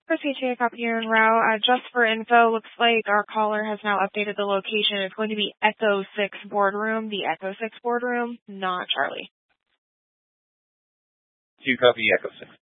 Proceed to copy here en route. Just for info, looks like our caller has now updated the location. It's going to be Echo 6 Boardroom, the Echo 6 Boardroom, not Charlie. To copy Echo 6.